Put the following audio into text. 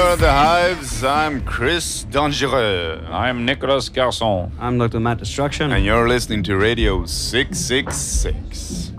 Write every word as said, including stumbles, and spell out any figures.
are the Hives. I'm Chris Dangereux. I'm Nicolas Garçon. I'm Doctor Matt Destruction. And you're listening to Radio six six six.